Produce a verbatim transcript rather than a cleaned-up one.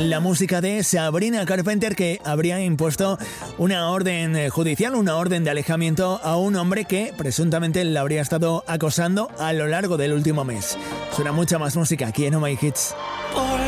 la música de Sabrina Carpenter, que habría impuesto una orden judicial, una orden de alejamiento a un hombre que presuntamente la habría estado acosando a lo largo del último mes. Suena mucha más música aquí en Oh My Hits. Por